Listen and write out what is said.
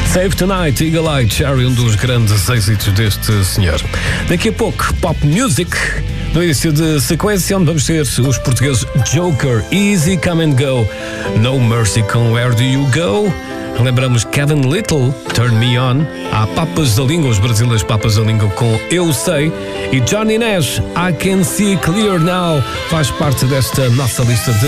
Save Tonight, Eagle Eye Cherry, um dos grandes êxitos deste senhor. Daqui a pouco, Pop Music. No início de sequência, onde vamos ter os portugueses Joker, Easy Come and Go, No Mercy com Where Do You Go. Lembramos Kevin Little, Turn Me On. Há Papas da Língua, os brasileiros Papas da Língua com Eu Sei. E Johnny Nash, I Can See Clear Now, faz parte desta nossa lista de